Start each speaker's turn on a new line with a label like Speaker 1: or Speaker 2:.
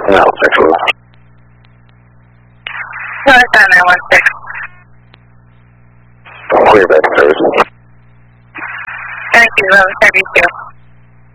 Speaker 1: No, 6 1.
Speaker 2: No, it's on 916.
Speaker 1: Clear back service.
Speaker 2: Thank you, 1132.